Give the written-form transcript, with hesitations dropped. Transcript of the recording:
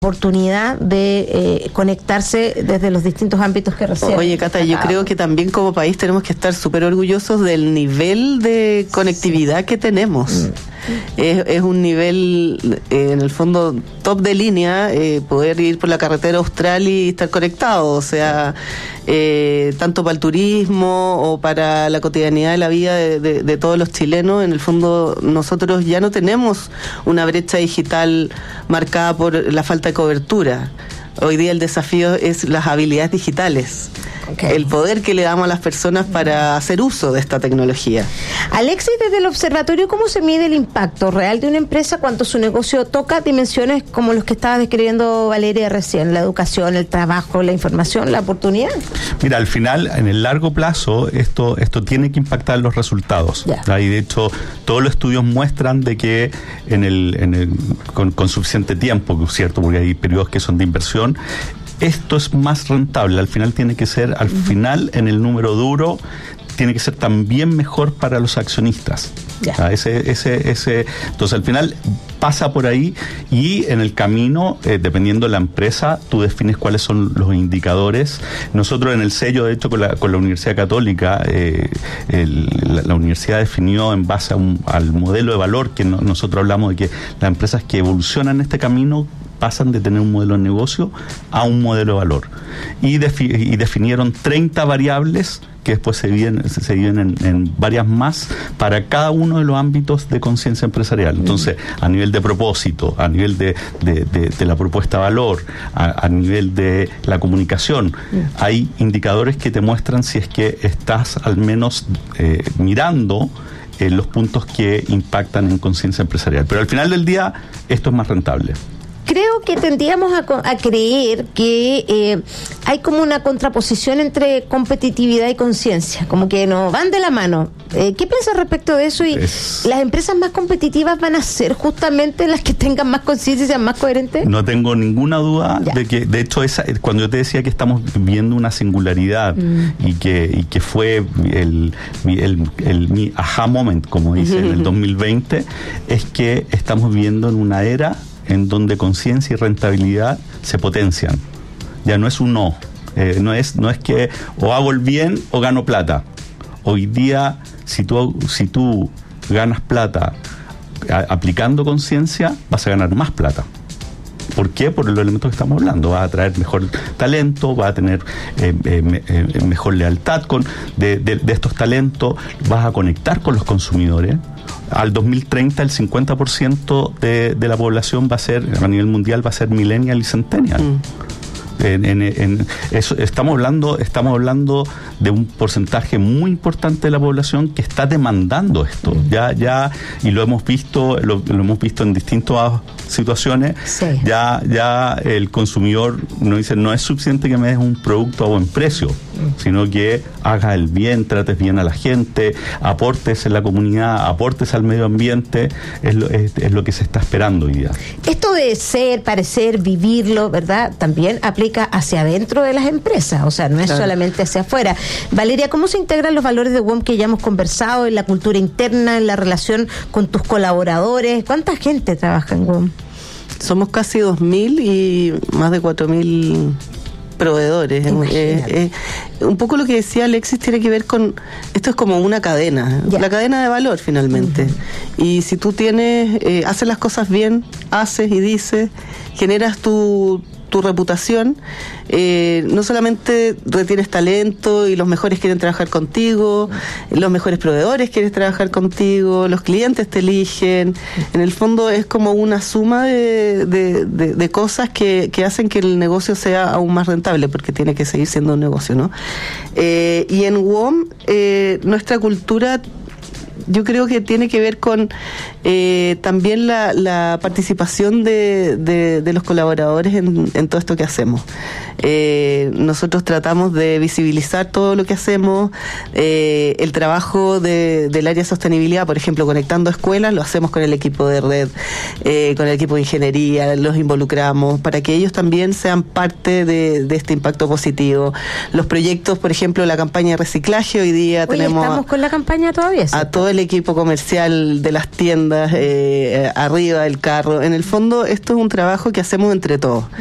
oportunidad de conectarse desde los distintos ámbitos que reciben. Oye, Cata, yo creo que también como país tenemos que estar súper orgullosos del nivel de conectividad que tenemos. Es un nivel, en el fondo, top de línea, poder ir por la carretera austral y estar conectado, o sea, tanto para el turismo o para la cotidianidad de la vida de todos los chilenos. En el fondo, nosotros ya no tenemos una brecha digital marcada por la falta de cobertura. Hoy día el desafío es las habilidades digitales. Okay. El poder que le damos a las personas para hacer uso de esta tecnología. Alexis, desde el observatorio, ¿cómo se mide el impacto real de una empresa cuando su negocio toca dimensiones como los que estaba describiendo Valeria recién? La educación, el trabajo, la información, la oportunidad. Mira, al final, en el largo plazo, esto tiene que impactar los resultados. Y de hecho, todos los estudios muestran de que con suficiente tiempo, ¿cierto? Porque hay periodos que son de inversión, esto es más rentable. Al final tiene que ser, en el número duro, tiene que ser también mejor para los accionistas. Entonces al final pasa por ahí y en el camino, dependiendo de la empresa, tú defines cuáles son los indicadores. Nosotros en el sello, de hecho, con la Universidad Católica, la universidad definió en base al modelo de valor que nosotros hablamos de que las empresas que evolucionan en este camino pasan de tener un modelo de negocio a un modelo de valor. Y definieron 30 variables que después se dividen en varias más para cada uno de los ámbitos de conciencia empresarial. Entonces, a nivel de propósito, a nivel de la propuesta de valor, a nivel de la comunicación, hay indicadores que te muestran si es que estás al menos mirando los puntos que impactan en conciencia empresarial. Pero al final del día, esto es más rentable. Creo que tendríamos a creer que hay como una contraposición entre competitividad y conciencia, como que no van de la mano. ¿Qué piensas respecto de eso? ¿Y las empresas más competitivas van a ser justamente las que tengan más conciencia y sean más coherentes? No tengo ninguna duda de que, de hecho, cuando yo te decía que estamos viendo una singularidad y que fue mi aha moment, como dice, en el 2020, es que estamos viviendo en una era en donde conciencia y rentabilidad se potencian. Ya no es un no es que o hago el bien o gano plata. Hoy día, si tú ganas plata aplicando conciencia, vas a ganar más plata. ¿Por qué? Por los elementos que estamos hablando. Vas a traer mejor talento, vas a tener mejor lealtad de estos talentos, vas a conectar con los consumidores. Al 2030 el 50% de la población va a ser, a nivel mundial, va a ser millennial y centennial. Eso, estamos hablando de un porcentaje muy importante de la población que está demandando esto. Y lo hemos visto en distintas situaciones. Ya el consumidor no dice, no es suficiente que me des un producto a buen precio, sino que hagas el bien, trates bien a la gente, aportes en la comunidad, aportes al medio ambiente, es lo que se está esperando hoy día. Esto de ser, parecer, vivirlo, ¿verdad? También aplica hacia adentro de las empresas, o sea, no es solamente hacia afuera. Valeria, ¿cómo se integran los valores de WOM que ya hemos conversado en la cultura interna, en la relación con tus colaboradores? ¿Cuánta gente trabaja en WOM? Somos casi 2.000 y más de 4.000 proveedores. Un poco lo que decía Alexis tiene que ver con, esto es como una cadena, la cadena de valor finalmente. Y si tú haces las cosas bien, haces y dices, generas tu reputación, no solamente retienes talento y los mejores quieren trabajar contigo, los mejores proveedores quieren trabajar contigo, los clientes te eligen. En el fondo es como una suma de cosas que hacen que el negocio sea aún más rentable, porque tiene que seguir siendo un negocio, ¿no? Y en WOM, nuestra cultura, yo creo que tiene que ver con también la participación de los colaboradores en todo esto que hacemos. Nosotros tratamos de visibilizar todo lo que hacemos, el trabajo del área de sostenibilidad, por ejemplo, conectando escuelas, lo hacemos con el equipo de red, con el equipo de ingeniería, los involucramos para que ellos también sean parte de este impacto positivo. Los proyectos, por ejemplo, la campaña de reciclaje, hoy día tenemos... ¿Estamos con la campaña todavía? A todo el equipo comercial de las tiendas, arriba del carro. En el fondo, esto es un trabajo que hacemos entre todos.